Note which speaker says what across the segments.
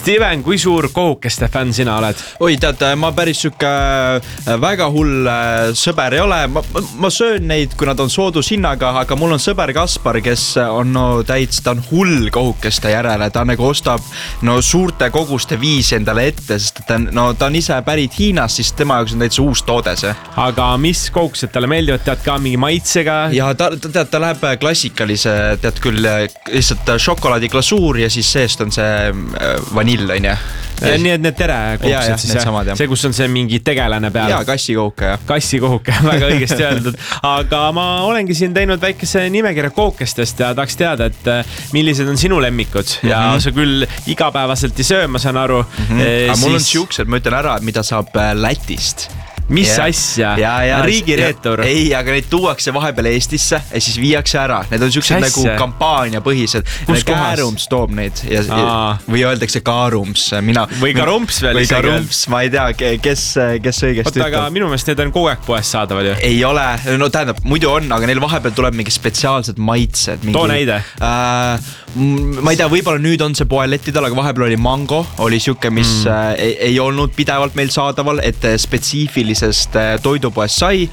Speaker 1: Steven, kui suur kohukeste fänn sina oled?
Speaker 2: Oi, tead, ma päris sükke väga hull sõber ei ole. Ma söön neid, kui nad on soodushinnaga, aga mul on sõber Kaspar, kes on ta on hull kohukeste järele. Ta nagu ostab suurte koguste viisi endale ette, sest ta on ise pärit Hiinast, siis tema jaoks on täitsa uus toode see.
Speaker 1: Aga mis kohukesed talle meeldivad? Tead ka mingi maitsega?
Speaker 2: Ja ta läheb klassikalise, tead küll, lihtsalt šokolaadiglasuur ja siis seest on see vanill, on ju.
Speaker 1: Nii et need tere kohused siis,
Speaker 2: samad,
Speaker 1: see, kus on see mingi tegelane peal.
Speaker 2: Jaa, kassikohuke, jah.
Speaker 1: Kassikohuke, väga õigesti öeldud. Aga ma olengi siin teinud väikese nimekirja kohukestest ja tahaks teada, et millised on sinu lemmikud. Ja sa küll igapäevaselt ei söö, ma saan aru.
Speaker 2: Aga mul on siuksed, ma ütlen ära, mida saab Lätist.
Speaker 1: Mis asja? Riigireetur?
Speaker 2: Ei, aga neid tuuakse vahepeal Eestisse ja siis viiakse ära. Need on siuksed nagu kampaaniapõhised. Kaarums toob neid või öeldakse Kaarums.
Speaker 1: Või Karumps veel.
Speaker 2: Või Karumps, ma ei tea, kes õigesti ütleb.
Speaker 1: Aga minu meelest need on kogu aeg poes saadaval ju.
Speaker 2: Ei ole, no tähendab, muidu on, aga neil vahepeal tuleb mingi spetsiaalsed maitsed.
Speaker 1: Too näide.
Speaker 2: Ma ei tea, võib-olla nüüd on see poelettidel, aga vahepeal oli mango, oli siuke, mis ei olnud pidevalt meil saadaval, et spetsiifilisest toidupoest sai,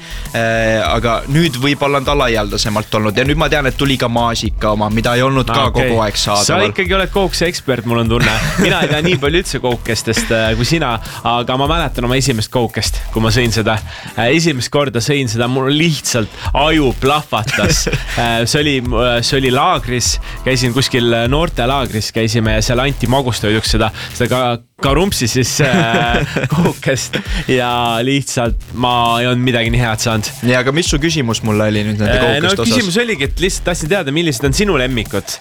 Speaker 2: aga nüüd võib-olla on ta laialdasemalt olnud ja nüüd ma tean, et tuli ka maasika oma, mida ei olnud ka kogu aeg saadaval.
Speaker 1: Sa ikkagi oled kohukese ekspert, mul on tunne. Mina ei tea nii palju üldse kohukestest kui sina, aga ma mäletan oma esimest kohukest, kui ma sõin seda. Esimest korda sõin seda, mul lihtsalt aju plahvatas. See oli laagris, käisin kuskil noortelaagris, käisime ja seal anti magustoiduks seda Karumpsi siis kohukest ja lihtsalt ma ei olnud midagi nii head saanud.
Speaker 2: Ja, aga mis su küsimus mulle oli nüüd nende kohukest osas?
Speaker 1: Küsimus oligi, et lihtsalt tahtsin teada, millised on sinu lemmikud.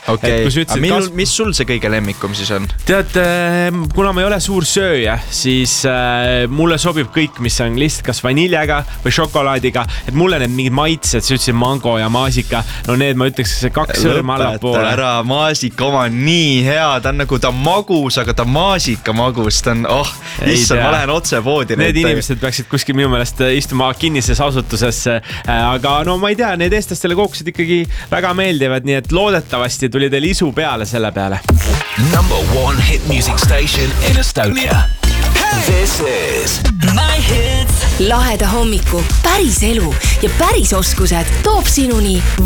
Speaker 2: Mis sul see kõige lemmikum siis on?
Speaker 1: Tead, kuna ma ei ole suur sööja, siis mulle sobib kõik, mis on lihtsalt kas vaniljaga või šokolaadiga, et mulle need mingid maitsed, sa ütlesid mango ja maasika, no need ma ütleks, see 2 sõrm allapoole.
Speaker 2: Lõpeta ära, maasika oma nii hea, ta on nagu ta magus, aga ta maasika magus, ta on, issand, ma lähen otse poodi.
Speaker 1: Need inimesed peaksid kuskil minu meelest istuma kinnises asutuses, aga no ma ei tea, need eestlastele kohukesed ikkagi väga meeldivad, nii et loodetavasti tuli teil isu peale selle peale.
Speaker 3: Number 1 hit music station in Estonia. This is My Hits.
Speaker 4: Laheda hommiku, päris elu ja päris oskused toob sinuni